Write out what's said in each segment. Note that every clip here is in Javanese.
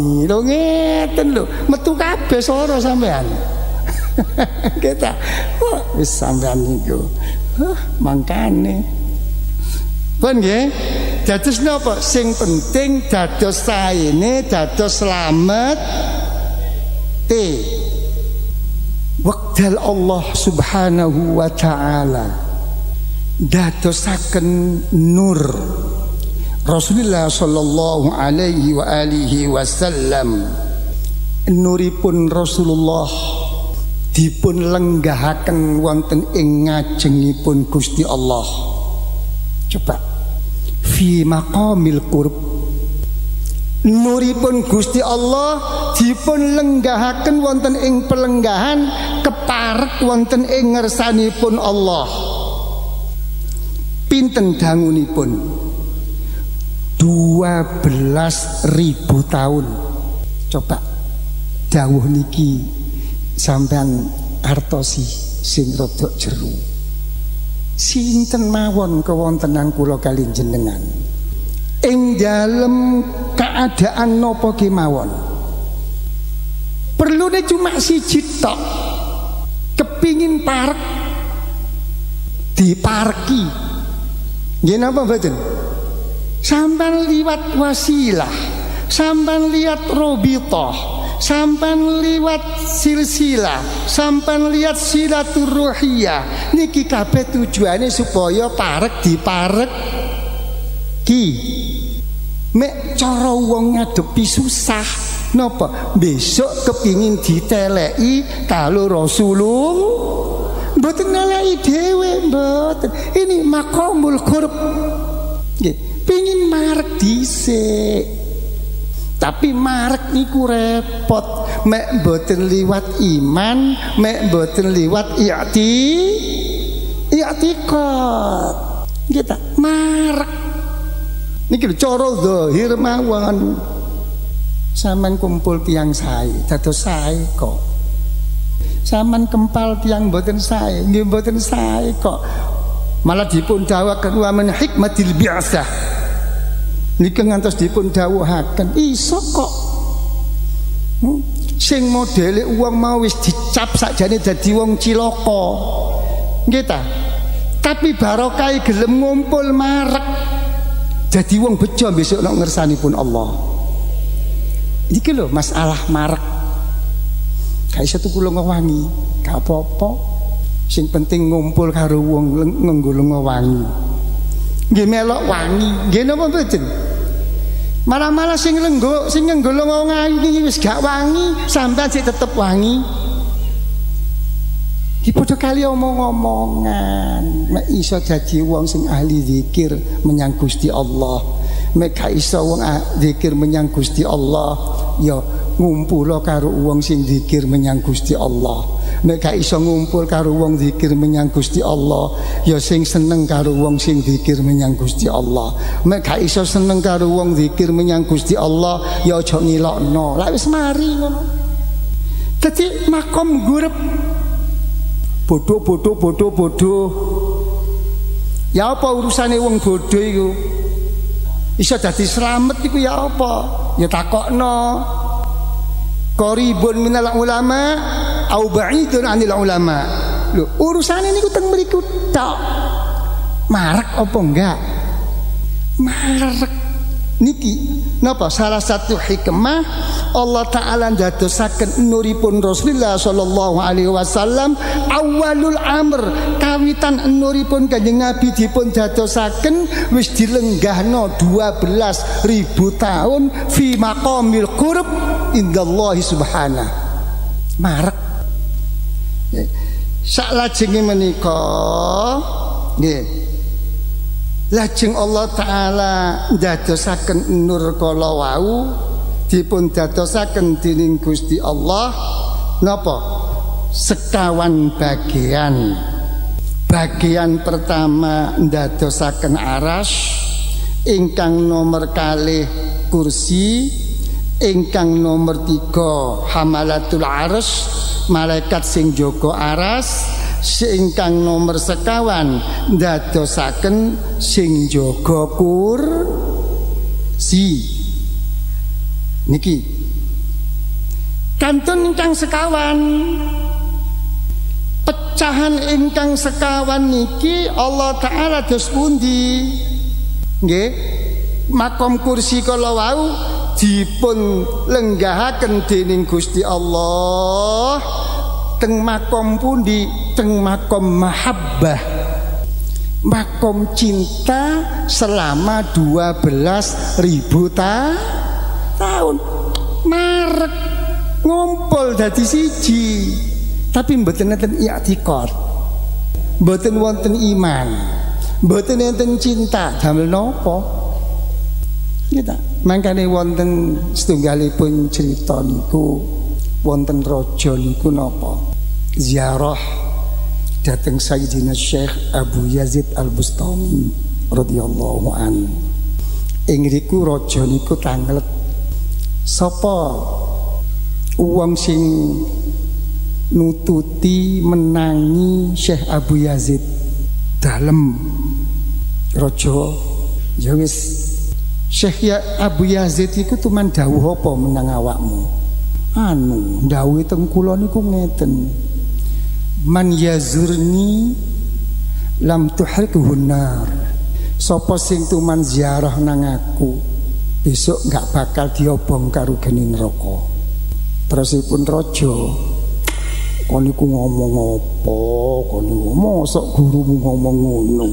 Lho ngeten lho, metu kabeh swara sampean. Kita wis sampean niku. Mangkane. Pun nggih. Dados napa? Sing penting dados saene, dados slamet. Wekdal Allah Subhanahu wa taala dadosaken nur Rasulullah sallallahu alaihi wa alihi wasallam. Nuripun Rasulullah dipun lenggahaken wonten ing ngajengipun Gusti Allah. Coba fi maqamil qurb, nuripun Gusti Allah dipun lenggahaken wonten ing pelenggahan keparek wonten ing ngersanipun Allah. Pinten dangunipun? 12.000 tahun. Coba dawuh niki sampean artosi sing rada jero. Sinten mawon kewontenan kula kali jenengan ing dalem keadaan napa kemawon, perlune cuma siji tok, kepingin parek dipareki. Nggih napa mboten? Sampan liwat wasilah, sampan lihat robitoh, sampan liwat silsilah, sampan lihat silaturruhiyah. Niki kabeh tujuane supaya parek dipareki. Mek cara wong ngadepi susah napa? Besok kepingin diteleki kalau Rasulullah mboten neleki dhewe mboten. Ini maqamul qurb. Nggih. Pingin marek dhisik, tapi marek niku repot. Mek mboten liwat iman, mek mboten liwat i'tiqad. Kita marek niki lho cara zahir mawon. Sampeyan kumpul tiyang sae, dados sae kok. Sampeyan kempal tiyang mboten sae, nggih mboten sae kok. Malah dipun dawuhaken wa min hikmatil bi'tsah. Niki ngantos dipun dawuhaken iso kok. Sing modele wong mau wis dicap sakjane dadi wong cilaka. Nggih ta? Tapi barokah gelem ngumpul marek dadi wong bejo besok nek ngersanipun Allah. Iki lho masalah marek. Gak iso tuku lunga wangi, gak apa-apa. Sing penting ngumpul karo wong nganggo lunga wangi. Nggih melok wangi, nggih napa mboten? Malah-malah sing nganggo lunga wangi wis gak wangi, sampean sik tetep wangi. Iki padha kali omong-omongan. Mek iso dadi wong sing ahli zikir menyang Gusti Allah. Mek gak iso wong zikir menyang Gusti Allah, ya ngumpul karo wong sing zikir menyang Gusti Allah. Nek gak iso ngumpul karo wong zikir menyang Gusti Allah, ya sing seneng karo wong sing zikir menyang Gusti Allah. Nek gak iso seneng karo wong zikir menyang Gusti Allah, ya aja ngilokno. Lah wis mari ngono. Dadi makom gurep bodoh. Ya apa urusane wong bodoh iku? Iso dadi slamet iku ya apa? Ya takokno. Qaribun minal ulama au ba'idun 'anil ulama. Lho, urusane niku teng mriku tok. Marek apa enggak? Marek niki napa salah satu hikmah Allah taala ndadosaken nuripun Rasulullah sallallahu alaihi wasallam awalul amr, kawitan nuripun Kanjeng Nabi dipun dadosaken wis dilenggahno 12.000 tahun fi maqamil qurb indallahi subhanahu. Marek saklajenge menika nggih, lajeng Allah taala ndadosaken nur kala wau dipun dadosaken dening Gusti Allah napa? Sekawan bagian. Bagian pertama ndadosaken aras, ingkang nomor kalih kursi, ingkang nomor 3 hamalatul aras, malaikat sing jaga aras, ingkang nomor sekawan ndadosaken sing jaga kursi. Niki Kantun ingkang sekawan. Pecahan ingkang sekawan niki Allah Ta'ala dos pundi? Nggih, makom kursi kala wau dipun lenggahaken dening Gusti Allah teng makom pundi? Teng makom mahabbah, makom cinta selama 12.000 tahun. Marek ngumpul dadi siji, tapi mboten enten i'tikad, mboten wonten iman, mboten enten cinta. Damel napa? Kita mangkane wonten setunggalipun cerita niku, wonten raja niku napa? Ziarah dateng Sayyidina Syekh Abu Yazid Al-Bustami radhiyallahu an. Ing riku raja niku tanglet, sapa wong sing nututi menangi Syekh Abu Yazid? Dalem raja, ya wis Syekh Abu Yazid iku tuman dawuh apa menang awakmu? Anu dawuhe teng kula niku ngeten, man yazurni lam tuhrikuhu nar. Sapa sing tuman ziarah nang aku besok gak bakal diobong karo geni neraka. Terusipun raja, kon niku ngomong apa? Kon niku mosok gurumu ngomong ngono.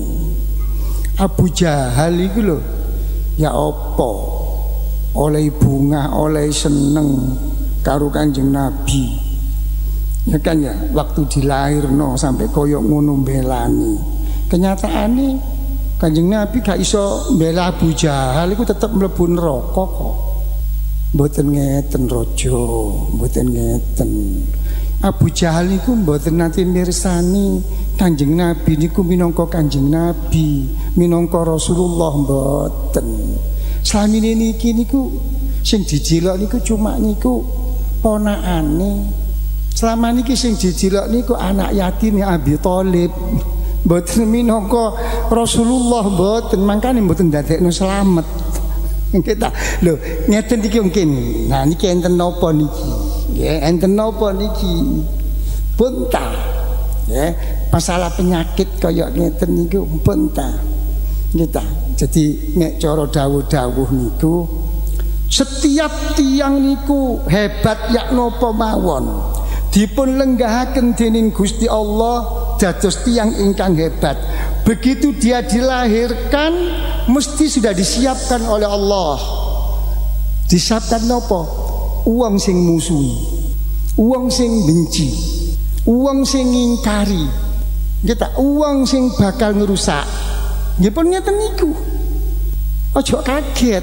Abu Jahal iku lho, ya apa? Oleh bunga, oleh seneng karo Kanjeng Nabi. Ya kan ya, waktu dilahirno sampai koyok ngono belani. Kenyataane Kanjeng Nabi gak iso bela Abu Jahal iku tetep mlebu neraka kok. Mboten ngeten raja, mboten ngeten. Abu Jahal niku mboten nate mirsani Kanjeng Nabi niku minangka Kanjeng Nabi, minangka Rasulullah, mboten. Salamine niki niku sing dijilok niku cuma niku ponakane. Selama niki sing dijilok niku anak yatim Abi Thalib. Mboten minangka Rasulullah, mboten. Mangkane mboten ndadekno slamet. Kita lho ngeten iki mungkin. Nah niki enten napa niki? Ya enten napa niki? Pun ta. Ya, masalah penyakit kaya ngeten niku pun ta. Kita. Jadi nek cara dawuh-dawuh niku setiap tiang niku hebat yak napa mawon. Dipun lenggahaken dening Gusti Allah dados tiang ingkang hebat. Begitu dia dilahirkan mesti sudah disiapkan oleh Allah. Disiapkan napa? Uang sing musuhi, uang sing benci, uang sing ngingkari. Kita uang sing bakal ngerusak. Nggih pun ngeten niku. Aja kaget.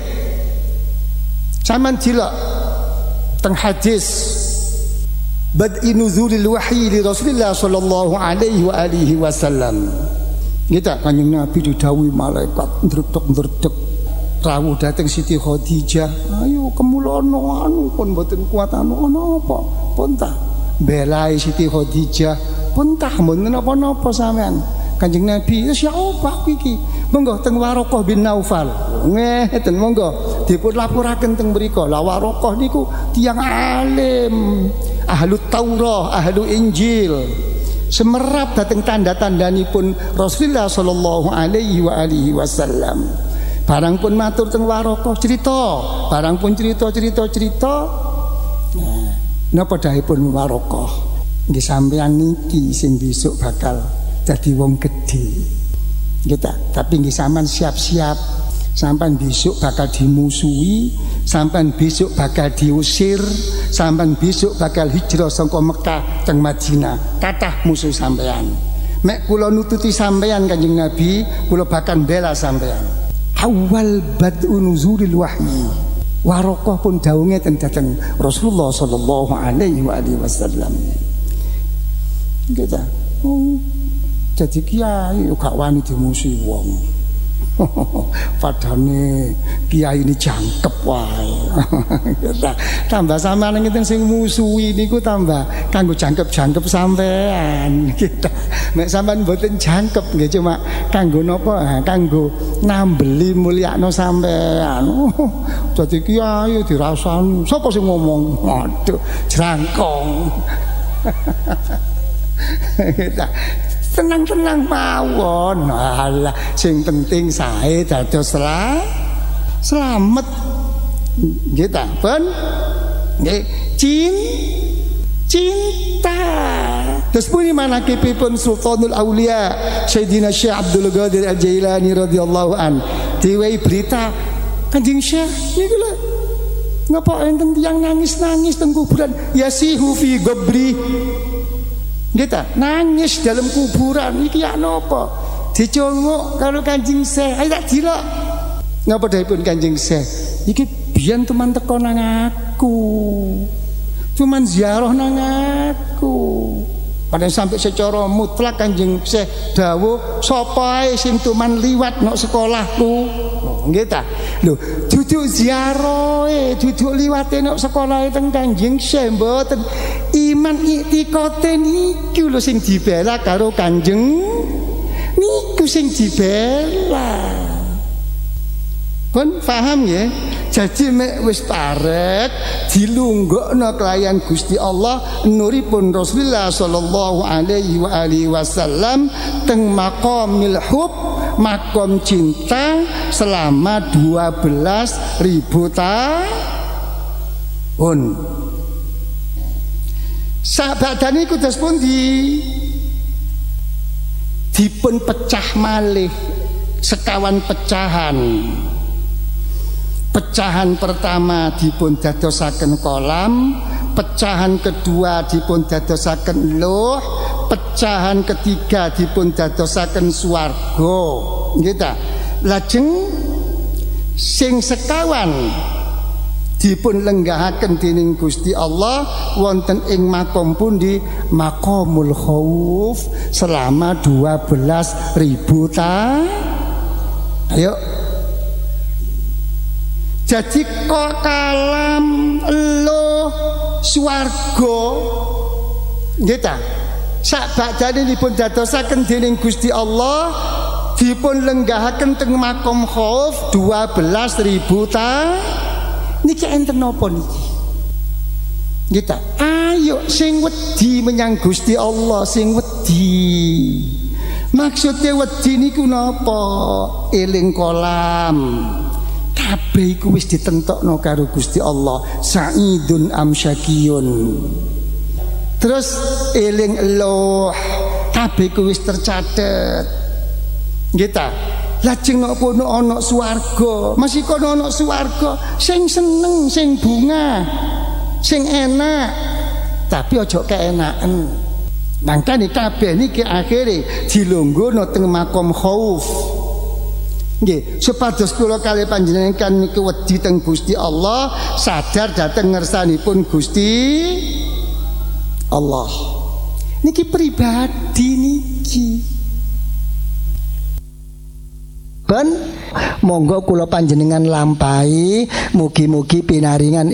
Saman dilok teng hadis bad'i nuzulil wahyi li Rasulillah sallallahu alaihi wa alihi wasallam. Kita Kanjeng Nabi didhawuhi malaikat ndredeg-ndredeg rawuh dhateng Siti Khadijah, ayo kemulono anu pun mboten kuat anu apa pun ta belai Siti Khadijah pun ta mboten napa-napa sampean. Kanjeng Nabi ya apa iki? Monggo teng Waraqah bin Naufal. Ngeten monggo dipun laporaken teng mriku. La Waraqah niku tiyang alim, ahlu Taurah, ahlu Injil. Semerap dateng tanda-tandanipun Rasulullah sallallahu alaihi wa alihi wasallam. Barang pun matur teng Waraqah cerita, barang pun cerita. Nah, napa dahipun Waraqah? Nggih sampeyan niki sing besok bakal dadi wong gedhe. Kita, tapi nggih sampean siap-siap. Sampean besok bakal dimusuhi, sampean besok bakal diusir, sampean besok bakal hijrah saka Mekah teng Madinah. Kathah musuh sampean. Mek kula nututi sampean Kanjeng Nabi, kula bakal bela sampean. Awal bad'u nuzulil wahyi. Waraqah pun dawuhe ten dateng Rasulullah sallallahu alaihi wasallam. Kita jadi kiai gak wani dimusuhi wong. Padane kiai ini jangkep wae. Tambah sampean ngeten sing musuhi niku tambah kanggo jangkep-jangkep sampean. Gitu. Nek sampean mboten jangkep nggih cuma kanggo napa? Kanggo nambeli mulyakno sampean. Dadi kiai dirasani. Sapa sing ngomong? Waduh, jrangkong. Tenang-tenang mawon. Alah, sing penting sae dados selamat. Nggih ta, Ben? Nggih, cinta. Terus pun manakipun Sultanul Aulia Sayyidina Syekh Abdul Qadir Al-Jailani radhiyallahu an. Diwehi berita Kanjeng Syekh niku lho. Napa enten tiyang nangis-nangis teng kuburan yasihu fi gobri. Kita nangis dalam kuburan iki ya napa? Dicongok karo Kanjeng Syekh. Ayo tak dilok. Napa dawuhipun Kanjeng Syekh? Iki biyen teman teko nang aku. Cuman ziarah nang aku. Padahal sampai secara mutlak Kanjeng Syekh dawuh sapa ae sing tuman liwat nok sekolahku. Nggih ta? Lho, duduk ziarahe, duduk liwate nok sekolahe teng Kanjeng Syekh mboten. Iman iktikate niku lho sing dibela karo Kanjeng niku sing dibela. Pun paham ya? Jadi mek wis parek dilunggokno kelayan Gusti Allah nuripun Rasulullah sallallahu alaihi wa alihi wasallam teng maqamil hub, makom cinta selama 12.000 tahun. Sabadane iku terus pun dipun pecah malih sekawan pecahan. Pecahan pertama dipun dadosaken kolam, pecahan kedua dipun dadosaken luh, pecahan ketiga dipun dadosaken swarga. Nggih ta? Lajeng sing sekawan dipun lenggahaken dening Gusti Allah wonten ing makom pundi? Maqamul khauf selama 12.000 tahun. Ayo. Jadi kok kalam lo swarga nggih ta? Sak badane dipun dadosaken dening Gusti Allah dipun lenggahaken teng makom khauf 12.000 tahun. Niki enten napa niki? Nggih ta? Ayo sing wedi menyang Gusti Allah, sing wedi. Maksudnya wedi niku napa? Eling kolam. Kabeh iku wis ditentokno karo Gusti Allah, Sa'idun amsyakiyun. Terus eling loh, kabeh iku wis tercatet. Nggih ta? Lajeng nek kono ana swarga, masih kono ana swarga sing seneng, sing bunga, sing enak. Tapi aja keenaken. Mangkane kabeh niki akhire dilungguhno teng makom khauf. Nggih, supados kula kalih panjenengan niku wedi teng Gusti Allah, sadar dhateng ngersanipun Gusti Allah. Niki pribadi niki. Ben monggo kula panjenengan lampahi mugi-mugi pinaringan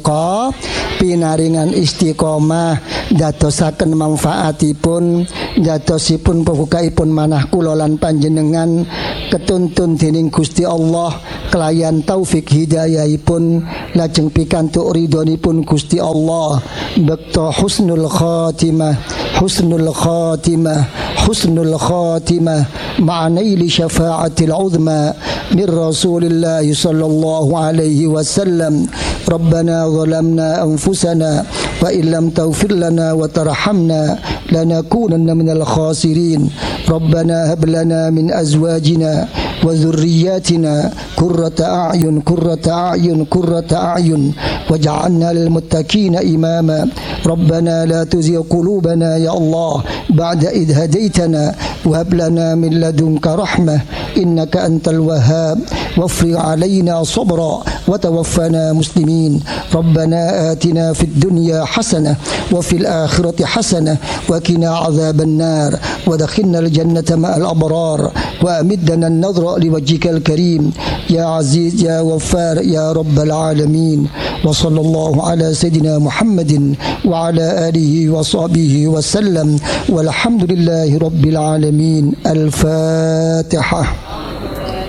istiqomah dadosaken manfaatipun dadosipun pembukaipun manah kula lan panjenengan ketuntun dening Gusti Allah kelayan taufik hidayahipun lajeng pikantuk ridhonipun Gusti Allah bekto husnul khatimah ma'anaili syafa'atil uzma min Rasulillah sallallahu alaihi wasallam. Rabbana zalamna anfusana wa illam taghfir lana wa tarhamna lanakunanna minal khasirin. Rabbana hab lana min azwajina wa dhurriyyatina qurrata a'yun waj'alna lil muttaqina imama. Rabbana la tuzigh qulubana ya Allah ba'da idh hadaitana wa hab lana min ladunka rahmah innaka antal wahhab wafrig alaina sabra وتوفنا مسلمين. ربنا آتنا في الدنيا حسنة وفي الآخرة حسنة وقنا عذاب النار ودخلنا الجنة مع الأبرار وأمدنا النظر لوجهك الكريم يا عزيز يا غفار يا رب العالمين. وصلى الله على سيدنا محمد وعلى آله وصحبه وسلم والحمد لله رب العالمين. الفاتحة.